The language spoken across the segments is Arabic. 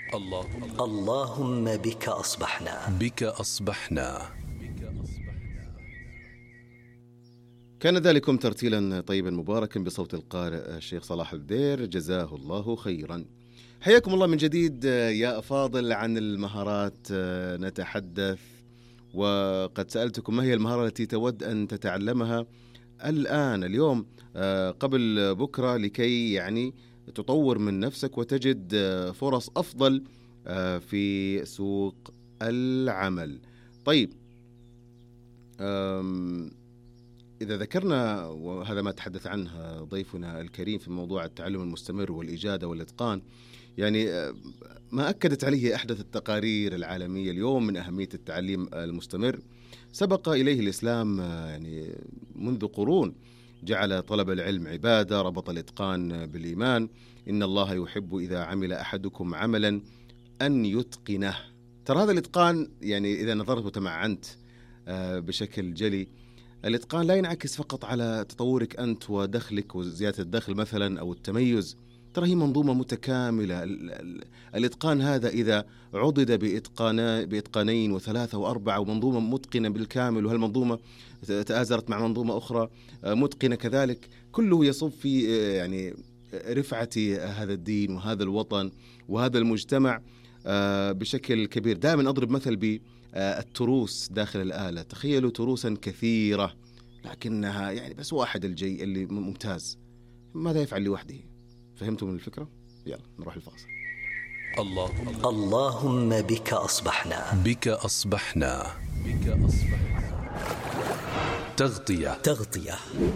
اللهم بك أصبحنا. كان ذلكم ترتيلا طيبا مباركا بصوت القارئ الشيخ صلاح الدير، جزاه الله خيرا. حياكم الله من جديد يا أفاضل. عن المهارات نتحدث، وقد سألتكم ما هي المهارة التي تود أن تتعلمها اليوم قبل بكرة، لكي يعني تطور من نفسك وتجد فرص أفضل في سوق العمل. طيب، إذا ذكرنا، وهذا ما تحدث عنه ضيفنا الكريم في موضوع التعلم المستمر والإجادة والإتقان، يعني ما أكدت عليه أحدث التقارير العالمية اليوم من أهمية التعليم المستمر. سبق إليه الإسلام يعني منذ قرون، جعل طلب العلم عبادة، ربط الإتقان بالإيمان. إن الله يحب إذا عمل أحدكم عملا أن يتقنه. ترى هذا الإتقان، يعني إذا نظرت وتمعنت بشكل جلي، الإتقان لا ينعكس فقط على تطورك أنت ودخلك وزيادة الدخل مثلا أو التميز. ترى هي منظومة متكاملة. الإتقان هذا إذا عضد بإتقانين وثلاثة وأربعة ومنظومة متقنة بالكامل، وهالمنظومة تآزرت مع منظومة أخرى متقنة كذلك، كله يصب في يعني رفعة هذا الدين وهذا الوطن وهذا المجتمع بشكل كبير. دائما أضرب مثل بالتروس داخل الآلة. تخيلوا تروسا كثيرة لكنها يعني بس واحد الجي اللي ممتاز، ماذا يفعل لوحده؟ فهمتوا من الفكرة؟ يلا نروح الفاصل. اللهم بك أصبحنا. تغطية.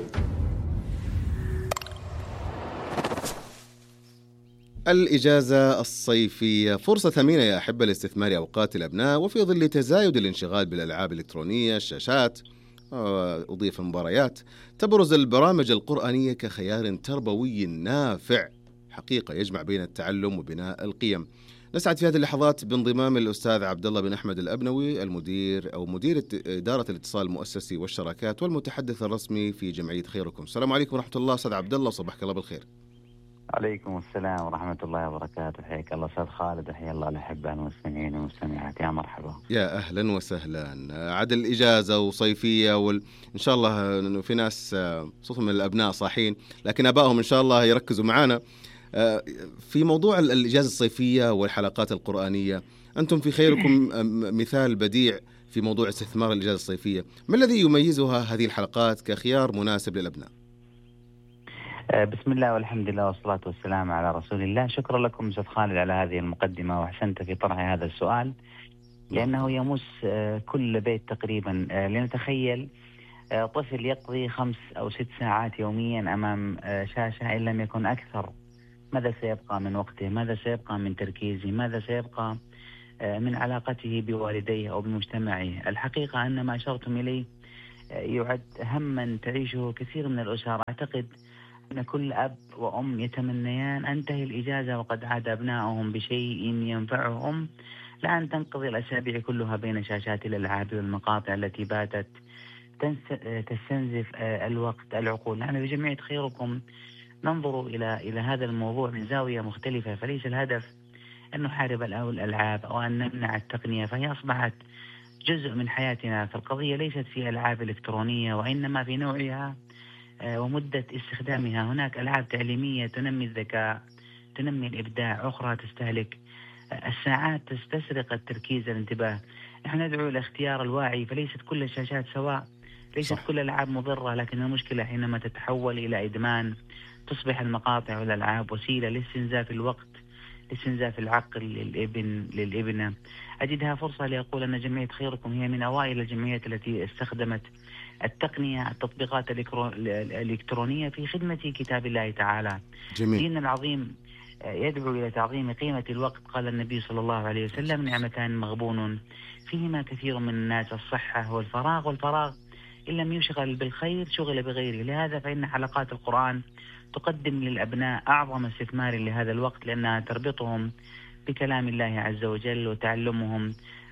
الإجازة الصيفية فرصة ثمينة يا أحبة لاستثمار أوقات الأبناء، وفي ظل تزايد الانشغال بالألعاب الإلكترونية، الشاشات، أضيف المباريات، تبرز البرامج القرآنية كخيار تربوي نافع حقيقة يجمع بين التعلم وبناء القيم. نسعد في هذه اللحظات بانضمام الأستاذ عبد الله بن أحمد الأبنوي، مدير إدارة الاتصال المؤسسي والشراكات والمتحدث الرسمي في جمعية خيركم. السلام عليكم ورحمة الله أستاذ عبد الله، صباحك الله بالخير. عليكم السلام ورحمة الله وبركاته. حياك الله أستاذ خالد، وحيا الله الأحبة المستمعين والمستمعات. يا مرحبا، يا أهلا وسهلا. عاد الإجازة وصيفية إن شاء الله في ناس خصوصا من الأبناء صاحين، لكن أبائهم إن شاء الله يركزوا معنا في موضوع الإجازة الصيفية والحلقات القرآنية. أنتم في خيركم مثال بديع في موضوع استثمار الإجازة الصيفية. ما الذي يميزها هذه الحلقات كخيار مناسب للأبناء؟ بسم الله والحمد لله والصلاة والسلام على رسول الله. شكرا لكم أستاذ خالد على هذه المقدمة، وأحسنت في طرح هذا السؤال لأنه يمس كل بيت تقريبا. لنتخيل طفل يقضي 5 أو 6 ساعات يوميا أمام شاشة إن لم يكن أكثر. ماذا سيبقى من وقته؟ ماذا سيبقى من تركيزه؟ ماذا سيبقى من علاقته بوالديه أو بمجتمعه؟ الحقيقة أن ما أشرتم إليه يعد هما تعيشه كثير من الأسر. أعتقد أن كل أب وأم يتمنيان أن تنتهي الإجازة وقد عاد أبنائهم بشيء ينفعهم، لا أن تنقضي الأسابيع كلها بين شاشات الألعاب والمقاطع التي باتت تستنزف الوقت العقول. نحن في جمعية خيركم ننظر إلى هذا الموضوع من زاوية مختلفة، فليس الهدف أن نحارب الألعاب أو أن نمنع التقنية، فهي أصبحت جزء من حياتنا. فالقضية ليست في ألعاب إلكترونية وإنما في نوعها ومدة استخدامها. هناك ألعاب تعليمية تنمي الذكاء، تنمي الإبداع، أخرى تستهلك الساعات تستسرق التركيز الانتباه. نحن ندعو إلى اختيار الواعي، فليست كل الشاشات سواء، ليست كل الألعاب مضرة، لكن المشكلة حينما تتحول إلى إدمان تصبح المقاطع والألعاب وسيلة لاستنزاف الوقت، لاستنزاف العقل للابنة. أجدها فرصة لأقول أن جمعية خيركم هي من أوائل الجمعيات التي استخدمت التقنية، التطبيقات الإلكترونية في خدمة كتاب الله تعالى. جميل. دين العظيم يدعو إلى تعظيم قيمة الوقت. قال النبي صلى الله عليه وسلم: نعمتان مغبون فيهما كثير من الناس، الصحة والفراغ إن لم يشغل بالخير شغل بغيره. لهذا فإن حلقات القرآن تقدم للأبناء أعظم استثمار لهذا الوقت، لأنها تربطهم بكلام الله عز وجل وتعلمهم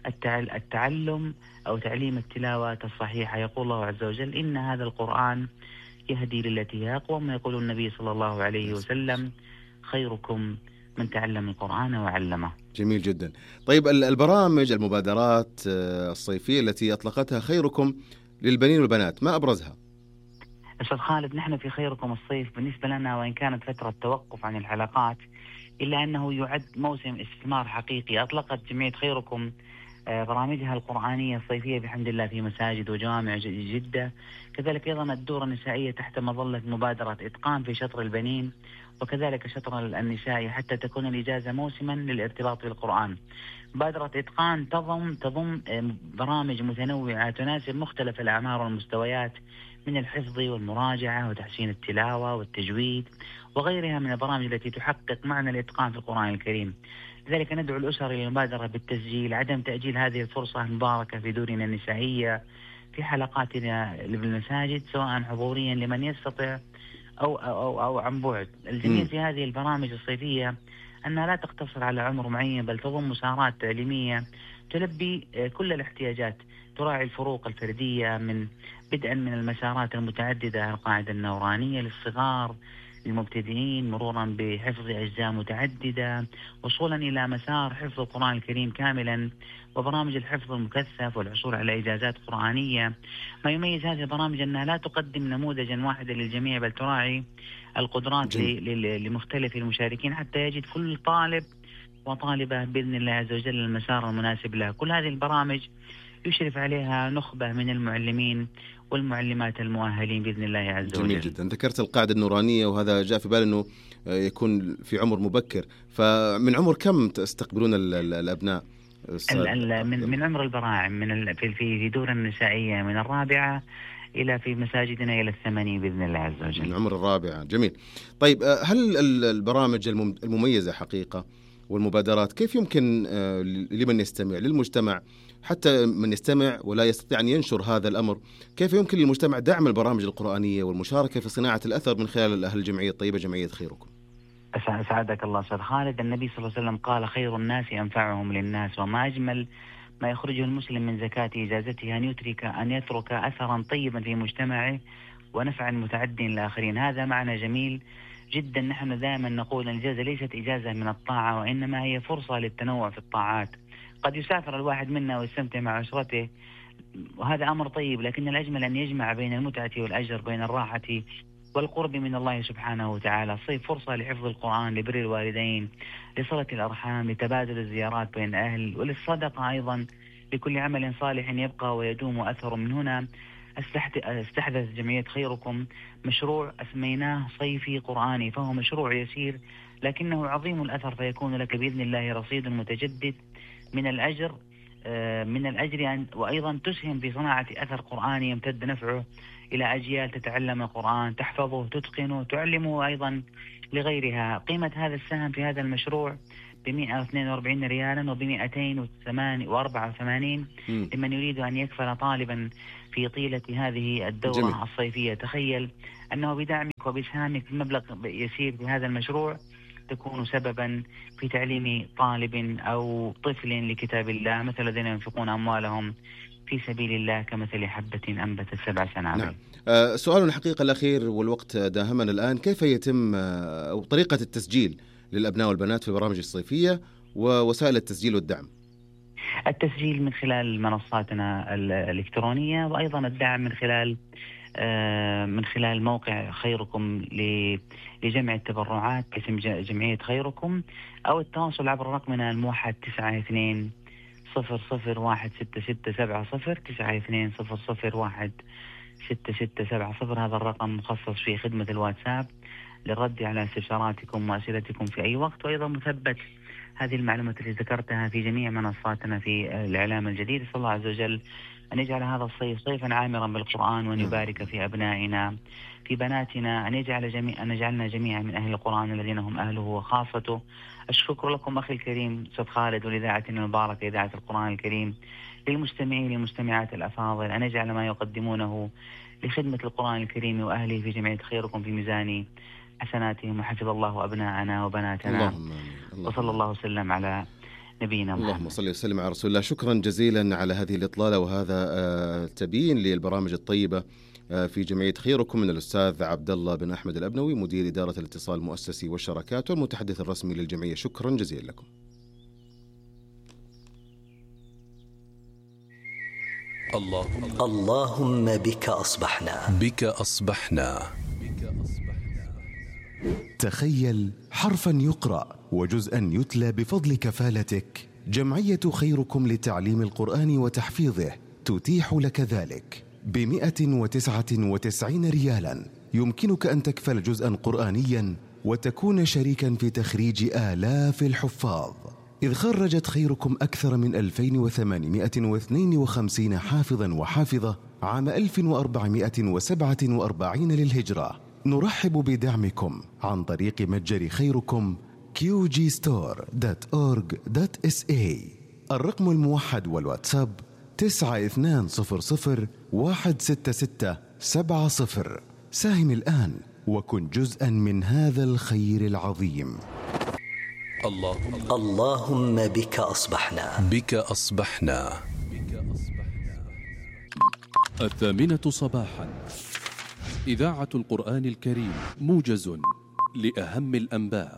التعلم أو تعليم التلاوات الصحيحة. يقول الله عز وجل: إن هذا القرآن يهدي للتي هي أقوم. يقول النبي صلى الله عليه وسلم: خيركم من تعلم القرآن وعلمه. جميل جدا. طيب البرامج المبادرات الصيفية التي أطلقتها خيركم للبنين والبنات ما أبرزها؟ أستاذ خالد، نحن في خيركم الصيف بالنسبة لنا وإن كانت فترة توقف عن الحلقات إلا أنه يعد موسم استثمار حقيقي. أطلقت جمعية خيركم برامجها القرآنية الصيفية بحمد الله في مساجد وجوامع جدة. كذلك أيضا الدورة النسائية تحت مظلة مبادرة إتقان في شطر البنين، وكذلك شطر النساء، حتى تكون الإجازة موسما للارتباط بالقرآن. مبادرة إتقان تضم برامج متنوعة تناسب مختلف الأعمار والمستويات، من الحفظ والمراجعة وتحسين التلاوة والتجويد وغيرها من البرامج التي تحقق معنى الإتقان في القرآن الكريم. لذلك ندعو الأسر للمبادرة بالتسجيل، عدم تأجيل هذه الفرصة المباركة في دورنا النسائية في حلقاتنا بالمساجد، سواء حضوريا لمن يستطيع أو عن بعد. الجميل في هذه البرامج الصيفية أنها لا تقتصر على عمر معين، بل تضم مسارات تعليمية تلبي كل الاحتياجات، تراعي الفروق الفردية بدءا من المسارات المتعددة، القاعدة النورانية للصغار للمبتدئين، مرورا بحفظ أجزاء متعددة، وصولا إلى مسار حفظ القرآن الكريم كاملا، وبرامج الحفظ المكثف والحصول على إجازات قرآنية. ما يميز هذه البرامج أنها لا تقدم نموذجا واحدا للجميع، بل تراعي القدرات لمختلف المشاركين حتى يجد كل طالب وطالبة بإذن الله عز وجل المسار المناسب له. كل هذه البرامج يشرف عليها نخبة من المعلمين والمعلمات المؤهلين بإذن الله عز وجل. جميل جدا. ذكرت القاعدة النورانية، وهذا جاء في بالي أنه يكون في عمر مبكر، فمن عمر كم تستقبلون الأبناء؟ من عمر البراعم، في دور النسائية من 4 إلى في مساجدنا إلى 80 بإذن الله عز وجل. من عمر 4. جميل. طيب هل البرامج المميزة حقيقة والمبادرات كيف يمكن لمن يستمع للمجتمع، حتى من يستمع ولا يستطيع أن ينشر هذا الأمر، كيف يمكن للمجتمع دعم البرامج القرآنية والمشاركة في صناعة الأثر من خلال أهل الجمعية الطيبة جمعية خيركم؟ أسعدك الله أستاذ خالد. النبي صلى الله عليه وسلم قال: خير الناس أنفعهم للناس. وما أجمل ما يخرجه المسلم من زكاة إجازته أن يترك أثرا طيبا في مجتمعه ونفعا متعدٍ للآخرين. هذا معنى جميل جدا. نحن دائما نقول أن الإجازة ليست إجازة من الطاعة، وإنما هي فرصة للتنوع في الطاعات. قد يسافر الواحد منا ويستمتع مع أسرته، وهذا أمر طيب، لكن الأجمل أن يجمع بين المتعة والأجر، بين الراحة والقرب من الله سبحانه وتعالى. الصيف فرصة لحفظ القرآن، لبر الوالدين، لصلة الأرحام، لتبادل الزيارات بين أهل، وللصدقة أيضا، لكل عمل صالح يبقى ويدوم أثر. من هنا استحدث جمعية خيركم مشروع أسميناه صيفي قرآني، فهو مشروع يسير لكنه عظيم الأثر، فيكون لك بإذن الله رصيد متجدد من الأجر وأيضا تسهم في صناعة أثر قرآني يمتد نفعه إلى أجيال تتعلم القرآن، تحفظه، تتقنه، تعلمه أيضا لغيرها. قيمة هذا السهم في هذا المشروع ب142 ريالا وب284 لمن يريد أن يكفل طالبا في طيلة هذه الدورة جميل. الصيفية. تخيل أنه بدعمك وبسهامك بمبلغ يسير في هذا المشروع تكون سببا في تعليم طالب أو طفل لكتاب الله، مثل الذين ينفقون أموالهم في سبيل الله كمثل حبة أنبتت 7 سنابل. نعم. سؤال الحقيقة الأخير والوقت داهمنا الآن، كيف يتم أو طريقة التسجيل للأبناء والبنات في البرامج الصيفية ووسائل التسجيل والدعم؟ التسجيل من خلال منصاتنا الإلكترونية، وأيضا الدعم من خلال موقع خيركم لجمع التبرعات باسم جمعية خيركم، أو التواصل عبر رقمنا الموحد 92001667 92001667. هذا الرقم مخصص في خدمة الواتساب للرد على استفساراتكم وأسئلتكم في أي وقت، وأيضا مثبت هذه المعلومات التي ذكرتها في جميع منصاتنا في الإعلام الجديد. صلى الله عز وجل أن يجعل هذا الصيف صيفا عامرا بالقرآن، وأن يبارك في أبنائنا في بناتنا، أن يجعلنا جميعا من أهل القرآن الذين هم أهله وخاصته. الشكر لكم أخي الكريم أستاذ خالد، ولإذاعتنا المباركة إذاعة القرآن الكريم، للمستمعين للمستمعات الأفاضل، أن يجعل ما يقدمونه لخدمة القرآن الكريم وأهله في جمعية خيركم في ميزان حسناتهم، وحفظ الله أبناءنا وبناتنا. وصلى الله وسلم على نبينا محمد. اللهم صل وسلم على رسول الله. شكرا جزيلا على هذه الإطلالة وهذا التبيين للبرامج الطيبة في جمعية خيركم من الأستاذ عبد الله بن أحمد الأبنوي، مدير إدارة الاتصال المؤسسي والشراكات والمتحدث الرسمي للجمعية. شكرا جزيلا لكم. اللهم بك أصبحنا. بك أصبحنا. تخيل حرفا يقرأ وجزءا يتلى بفضل كفالتك. جمعية خيركم لتعليم القرآن وتحفيظه تتيح لك ذلك ب199 ريالا. يمكنك أن تكفل جزءا قرآنيا وتكون شريكا في تخريج آلاف الحفاظ، إذ خرجت خيركم أكثر من 2852 حافظا وحافظة عام 1447 للهجرة. نرحب بدعمكم عن طريق متجر خيركم qgstore.org.sa. الرقم الموحد والواتساب 9200166770. ساهم الآن وكن جزءا من هذا الخير العظيم. اللهم بك أصبحنا. بك أصبحنا. 8:00 صباحا، إذاعة القرآن الكريم، موجز لأهم الأنباء.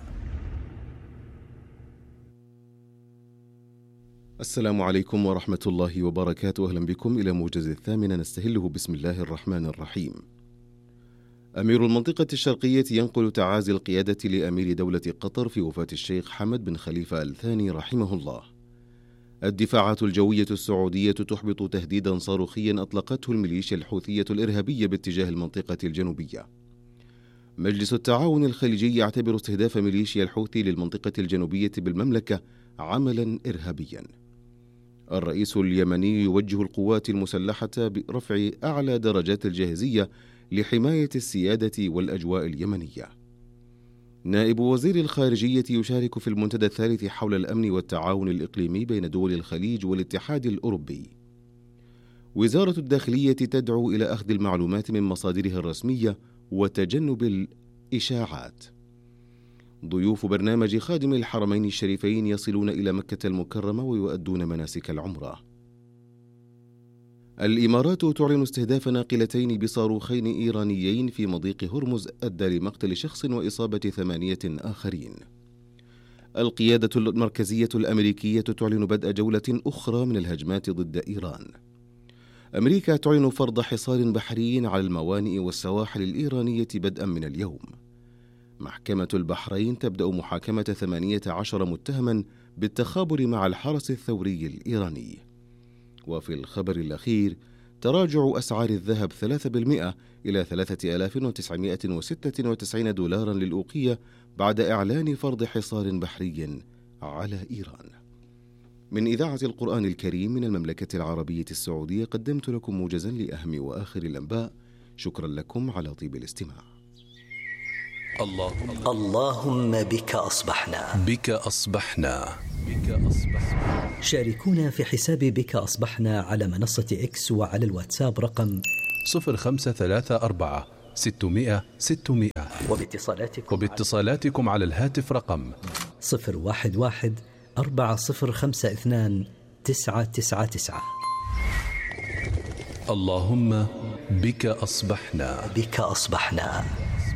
السلام عليكم ورحمة الله وبركاته. أهلا بكم إلى موجز 8 نستهله بسم الله الرحمن الرحيم. أمير المنطقة الشرقية ينقل تعازي القيادة لأمير دولة قطر في وفاة الشيخ حمد بن خليفة الثاني رحمه الله. الدفاعات الجوية السعودية تحبط تهديدا صاروخيا أطلقته الميليشيا الحوثية الإرهابية باتجاه المنطقة الجنوبية. مجلس التعاون الخليجي يعتبر استهداف ميليشيا الحوثي للمنطقة الجنوبية بالمملكة عملا إرهابيا. الرئيس اليمني يوجه القوات المسلحة برفع أعلى درجات الجاهزية لحماية السيادة والأجواء اليمنية. نائب وزير الخارجية يشارك في المنتدى الثالث حول الأمن والتعاون الإقليمي بين دول الخليج والاتحاد الأوروبي. وزارة الداخلية تدعو إلى أخذ المعلومات من مصادرها الرسمية وتجنب الإشاعات. ضيوف برنامج خادم الحرمين الشريفين يصلون إلى مكة المكرمة ويؤدون مناسك العمرة. الإمارات تعلن استهداف ناقلتين بصاروخين إيرانيين في مضيق هرمز أدى لمقتل شخص وإصابة 8 آخرين. القيادة المركزية الأمريكية تعلن بدء جولة أخرى من الهجمات ضد إيران. أمريكا تعلن فرض حصار بحري على الموانئ والسواحل الإيرانية بدءا من اليوم. محكمة البحرين تبدأ محاكمة 18 متهما بالتخابر مع الحرس الثوري الإيراني. وفي الخبر الأخير، تراجع أسعار الذهب 3% إلى 3996 دولارا للأوقية بعد إعلان فرض حصار بحري على إيران. من إذاعة القرآن الكريم من المملكة العربية السعودية قدمت لكم موجزا لأهم وآخر الأنباء. شكرا لكم على طيب الاستماع. اللهم بك أصبحنا. بك أصبحنا. بك أصبحنا. شاركونا في حساب بك أصبحنا على منصة إكس وعلى الواتساب رقم 0534 600 600. وباتصالاتكم على الهاتف رقم 011 4052 999. اللهم بك أصبحنا. بك أصبحنا.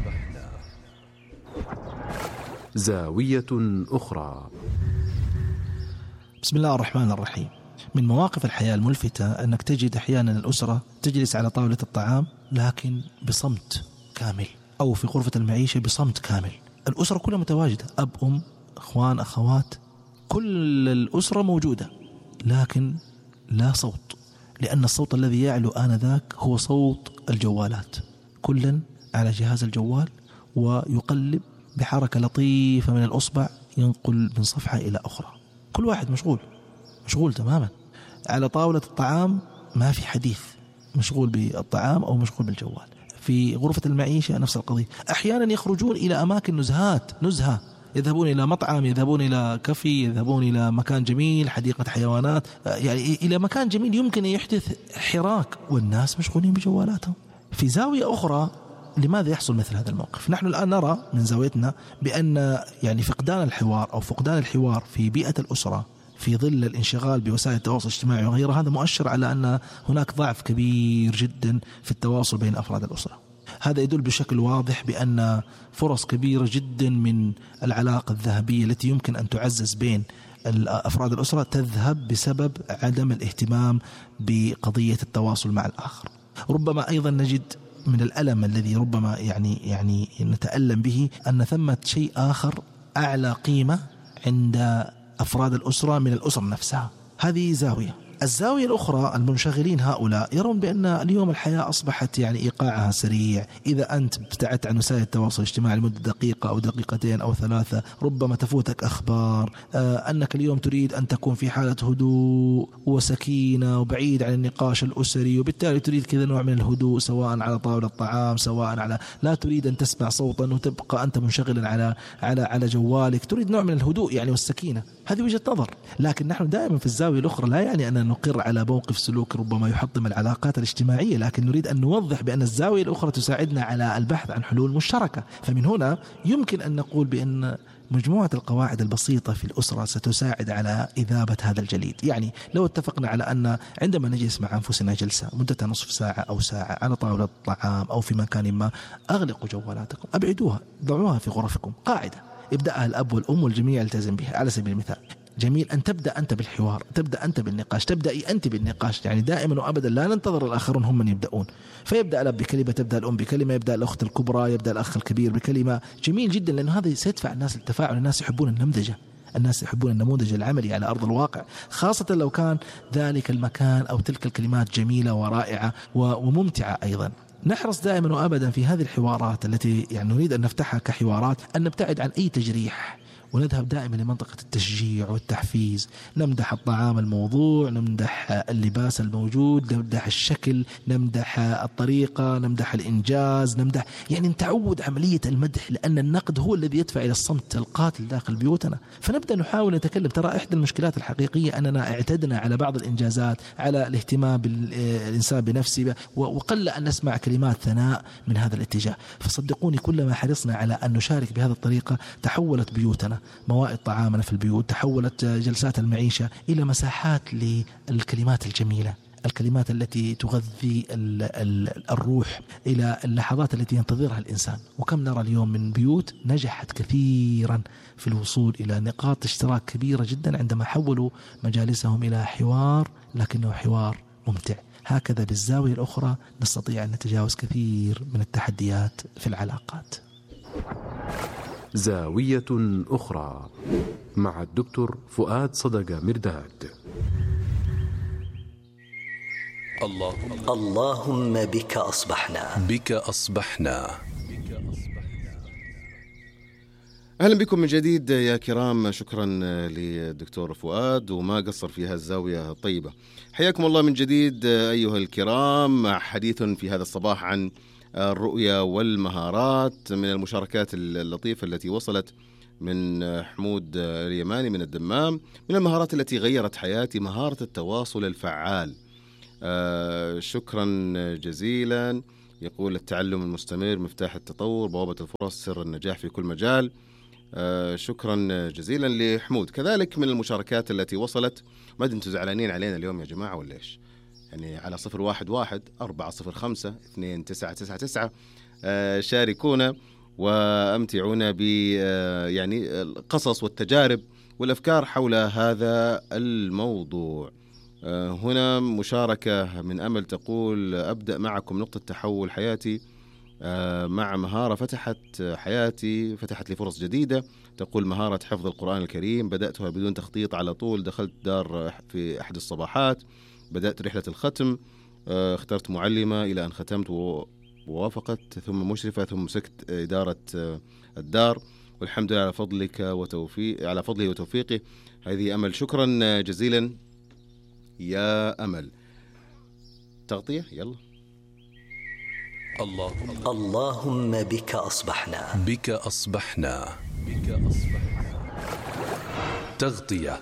زاوية أخرى. بسم الله الرحمن الرحيم. من مواقف الحياة الملفتة أنك تجد أحيانا الأسرة تجلس على طاولة الطعام لكن بصمت كامل، أو في غرفة المعيشة بصمت كامل. الأسرة كلها متواجدة، أب أم أخوان أخوات، كل الأسرة موجودة، لكن لا صوت، لأن الصوت الذي يعلو آنذاك هو صوت الجوالات. كل على جهاز الجوال ويقلب بحركة لطيفة من الأصبع، ينقل من صفحة إلى أخرى. كل واحد مشغول تماما. على طاولة الطعام ما في حديث، مشغول بالطعام أو مشغول بالجوال. في غرفة المعيشة نفس القضية. أحيانا يخرجون إلى أماكن نزهة، يذهبون إلى مطعم، يذهبون إلى كافي، يذهبون إلى مكان جميل، حديقة حيوانات، يعني إلى مكان جميل يمكن يحدث حراك، والناس مشغولين بجوالاتهم. في زاوية أخرى، لماذا يحصل مثل هذا الموقف؟ نحن الآن نرى من زاويتنا بأن يعني فقدان الحوار في بيئة الأسرة في ظل الانشغال بوسائل التواصل الاجتماعي وغيرها، هذا مؤشر على أن هناك ضعف كبير جدا في التواصل بين أفراد الأسرة. هذا يدل بشكل واضح بأن فرص كبيرة جدا من العلاقة الذهبية التي يمكن أن تعزز بين أفراد الأسرة تذهب بسبب عدم الاهتمام بقضية التواصل مع الآخر. ربما أيضا نجد من الألم الذي ربما يعني نتألم به أن ثمة شيء آخر أعلى قيمة عند أفراد الأسرة من الأسرة نفسها. هذه زاوية. الزاوية الأخرى، المنشغلين هؤلاء يرون بأن اليوم الحياة أصبحت إيقاعها سريع. إذا أنت ابتعدت عن وسائل التواصل الاجتماعي لمدة دقيقة أو دقيقتين أو 3 ربما تفوتك أخبار، أنك اليوم تريد أن تكون في حالة هدوء وسكينة وبعيد عن النقاش الأسري، وبالتالي تريد كذا نوع من الهدوء سواء على طاولة الطعام، سواء على لا تريد أن تسمع صوتا وتبقى أنت منشغلا على جوالك، تريد نوع من الهدوء والسكينة. هذه وجهة نظر، لكن نحن دائما في الزاوية الأخرى لا يعني أن نقر على موقف سلوك ربما يحطم العلاقات الاجتماعية، لكن نريد أن نوضح بأن الزاوية الأخرى تساعدنا على البحث عن حلول مشتركة. فمن هنا يمكن أن نقول بأن مجموعة القواعد البسيطة في الأسرة ستساعد على إذابة هذا الجليد. لو اتفقنا على أن عندما نجلس مع أنفسنا جلسة مدتها نصف ساعة أو ساعة على طاولة الطعام أو في مكان ما، أغلقوا جوالاتكم، أبعدوها، ضعوها في غرفكم. قاعدة يبدأها الأب والأم والجميع يلتزم بها. على سبيل المثال، جميل أن تبدأ أنت بالحوار، تبدأ أنت بالنقاش، تبدأ أنت بالنقاش. دائما وأبدا لا ننتظر الآخرون هم من يبدأون. فيبدأ الأب بكلمة، تبدأ الأم بكلمة، يبدأ الأخت الكبرى، يبدأ الأخ الكبير بكلمة. جميل جدا، لأن هذا سيدفع الناس للتفاعل. الناس يحبون النمذجة، الناس يحبون النموذج العملي على أرض الواقع، خاصة لو كان ذلك المكان أو تلك الكلمات جميلة ورائعة وممتعة أيضا. نحرص دائما وأبدا في هذه الحوارات التي نريد أن نفتحها كحوارات أن نبتعد عن أي تجريح، ونذهب دائما لمنطقة التشجيع والتحفيز. نمدح الطعام الموضوع، نمدح اللباس الموجود، نمدح الشكل، نمدح الطريقة، نمدح الإنجاز، نمدح نتعود عملية المدح، لأن النقد هو الذي يدفع إلى الصمت القاتل داخل بيوتنا. فنبدأ نحاول نتكلم. ترى إحدى المشكلات الحقيقية أننا اعتدنا على بعض الإنجازات، على الاهتمام بالإنسان بنفسه، وقل أن نسمع كلمات ثناء من هذا الاتجاه. فصدقوني كلما حرصنا على أن نشارك بهذه الطريقة تحولت بيوتنا، موائد طعامنا في البيوت، تحولت جلسات المعيشة إلى مساحات للكلمات الجميلة، الكلمات التي تغذي الروح، إلى اللحظات التي ينتظرها الإنسان. وكم نرى اليوم من بيوت نجحت كثيرا في الوصول إلى نقاط اشتراك كبيرة جدا عندما حولوا مجالسهم إلى حوار، لكنه حوار ممتع. هكذا بالزاوية الأخرى نستطيع أن نتجاوز كثير من التحديات في العلاقات. زاوية أخرى مع الدكتور فؤاد صدقة مرداد. اللهم بك أصبحنا. بك أصبحنا. أهلا بكم من جديد يا كرام. شكرا للدكتور فؤاد، وما قصر في هالزاوية الطيبة. حياكم الله من جديد أيها الكرام، مع حديث في هذا الصباح عن الرؤية والمهارات، من المشاركات اللطيفة التي وصلت من حمود اليماني من الدمام. من المهارات التي غيرت حياتي مهارة التواصل الفعال. شكرا جزيلا. يقول التعلم المستمر مفتاح التطور، بوابة الفرص، سر النجاح في كل مجال. شكرا جزيلا لحمود. كذلك من المشاركات التي وصلت، ما أدري أنتم زعلانين علينا اليوم يا جماعة ولا إيش؟ على 011-405-2999 شاركونا وأمتعونا ب القصص والتجارب والأفكار حول هذا الموضوع. هنا مشاركة من أمل تقول: أبدأ معكم نقطة تحول حياتي مع مهارة فتحت حياتي، فتحت لي فرص جديدة. تقول: مهارة حفظ القرآن الكريم، بدأتها بدون تخطيط، على طول دخلت دار في أحد الصباحات، بدأت رحلة الختم، اخترت معلمة إلى أن ختمت ووافقت، ثم مشرفة، ثم مسكت إدارة الدار، والحمد لله على فضله وتوفيقه. هذه أمل. شكرا جزيلا يا أمل. تغطية يلا. اللهم بك أصبحنا. بك أصبحنا. تغطية.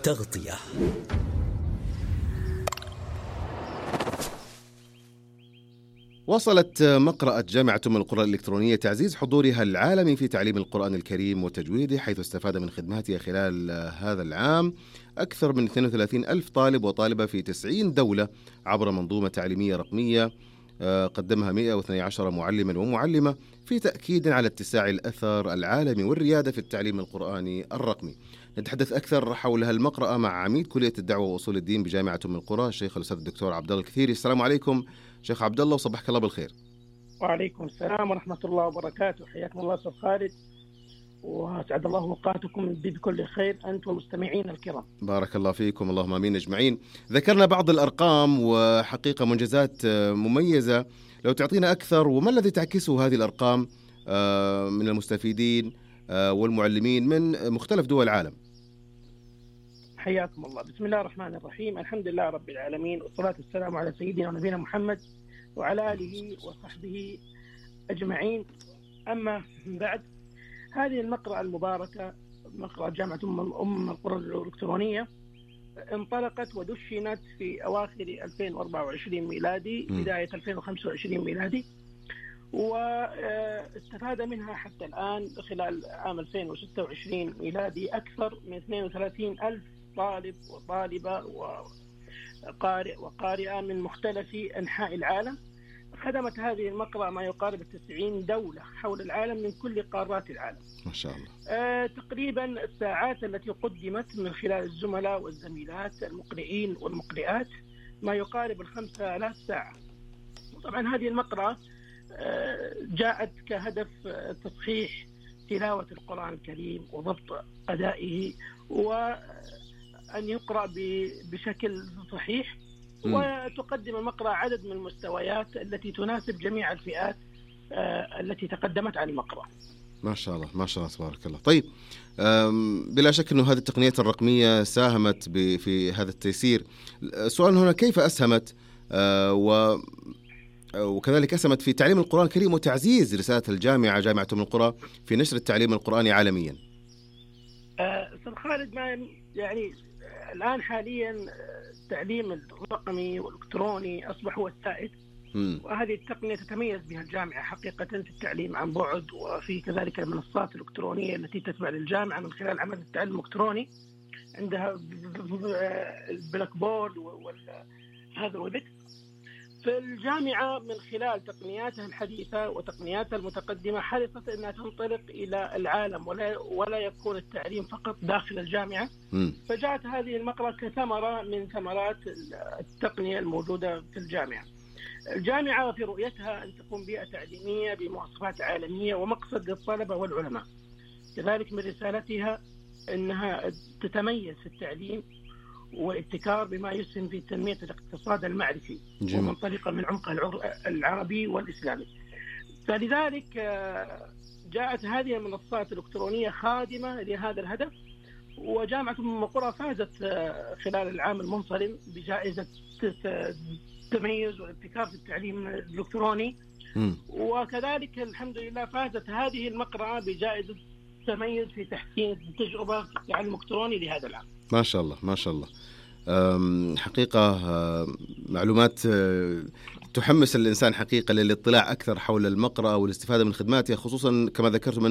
وصلت مقرأة جامعة أم القرى الإلكترونية تعزيز حضورها العالمي في تعليم القرآن الكريم وتجويده، حيث استفاد من خدماتها خلال هذا العام أكثر من 32 ألف طالب وطالبة في 90 دولة عبر منظومة تعليمية رقمية قدمها 112 معلما ومعلمة في تأكيد على اتساع الأثر العالمي والريادة في التعليم القرآني الرقمي. نتحدث أكثر حول هالمقرأة مع عميد كلية الدعوة وأصول الدين بجامعة أم القرى الشيخ الأستاذ الدكتور عبد الله الكثيري. السلام عليكم شيخ عبد الله وصبحك الله بالخير. وعليكم السلام ورحمة الله وبركاته. حياكم الله أستاذ خالد وأسعد الله أوقاتكم بكل خير أنت والمستمعين الكرام. بارك الله فيكم اللهم آمين أجمعين. ذكرنا بعض الأرقام وحقيقة منجزات مميزة، لو تعطينا أكثر وما الذي تعكسه هذه الأرقام من المستفيدين والمعلمين من مختلف دول العالم. حياكم الله. بسم الله الرحمن الرحيم، الحمد لله رب العالمين، والصلاة والسلام على سيدنا ونبينا محمد وعلى آله وصحبه أجمعين. أما بعد، هذه المقرأة المباركة مقرأة جامعة أم القرى الإلكترونية انطلقت ودشنت في أواخر 2024 ميلادي بداية 2025 ميلادي، واستفاد منها حتى الآن خلال عام 2026 ميلادي أكثر من 32 ألف طالب وطالبة وقارئ وقارئة من مختلف أنحاء العالم. خدمت هذه المقرأة ما يقارب 90 دولة حول العالم من كل قارات العالم. ما شاء الله. تقريبا الساعات التي قدمت من خلال الزملاء والزميلات المقرئين والمقرئات ما يقارب 5000 ساعة. طبعا هذه المقرأة جاءت كهدف تصحيح تلاوة القرآن الكريم وضبط أدائه وأن يقرأ بشكل صحيح، وتقدم المقرأة عدد من المستويات التي تناسب جميع الفئات التي تقدمت عن المقرأة. ما شاء الله ما شاء الله تبارك الله. طيب بلا شك أنه هذه التقنيات الرقمية ساهمت في هذا التيسير. السؤال هنا كيف أسهمت وكذلك أسهمت في تعليم القرآن الكريم وتعزيز رسالة الجامعة جامعة أم القرى في نشر التعليم القرآني عالميا؟ أستاذ خالد، ما يعني الآن حاليا التعليم الرقمي والإلكتروني أصبح هو السائد، وهذه التقنية تتميز بها الجامعة حقيقة في التعليم عن بعد، وفي كذلك المنصات الإلكترونية التي تتبع للجامعة من خلال عمل التعلم الإلكتروني. عندها البلاك بورد وهذا والبت. في الجامعة من خلال تقنياتها الحديثة وتقنياتها المتقدمة حرصت أنها تنطلق إلى العالم ولا يكون التعليم فقط داخل الجامعة. فجاءت هذه المقرأة كثمرة من ثمرات التقنية الموجودة في الجامعة. الجامعة في رؤيتها أن تكون بيئة تعليمية بمواصفات عالمية ومقصد للطلبة والعلماء. كذلك من رسالتها أنها تتميز في التعليم والابتكار بما يسهم في تنمية الاقتصاد المعرفي ومنطلقا من عمق العربي والإسلامي. فلذلك جاءت هذه المنصات الإلكترونية خادمة لهذا الهدف. وجامعة أم القرى فازت خلال العام المنصرم بجائزة التميز والابتكار في التعليم الإلكتروني، وكذلك الحمد لله فازت هذه المقرأة بجائزة التميز في تحسين التجربة في التعليم الإلكتروني لهذا العام. ما شاء الله ما شاء الله. حقيقة معلومات تحمس الإنسان حقيقة للاطلاع أكثر حول المقرأة والاستفادة من خدماتها، خصوصا كما ذكرتم